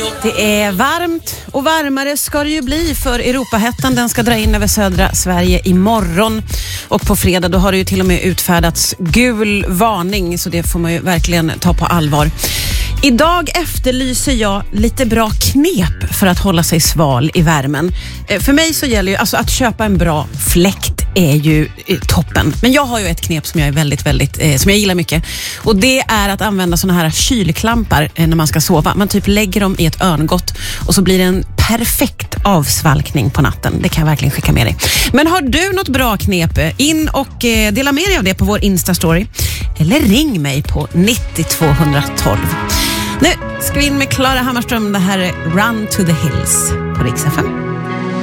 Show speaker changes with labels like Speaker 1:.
Speaker 1: Det är varmt och varmare ska det ju bli, för Europahettan den ska dra in över södra Sverige imorgon. Och på fredag då har det ju till och med utfärdats gul varning, så det får man ju verkligen ta på allvar. Idag efterlyser jag lite bra knep för att hålla sig sval i värmen. För mig så gäller ju, alltså att köpa en bra fläkt är ju toppen. Men jag har ju ett knep som jag är väldigt som jag gillar mycket. Och det är att använda såna här kylklampar när man ska sova. Man typ lägger dem i ett örngott och så blir det en perfekt avsvalkning på natten. Det kan jag verkligen skicka med dig. Men har du något bra knep? In och dela med dig av det på vår Insta-story. Eller ring mig på 90 212. Nu ska vi in med Klara Hammarström. Det här är Run to the Hills på Rix FM.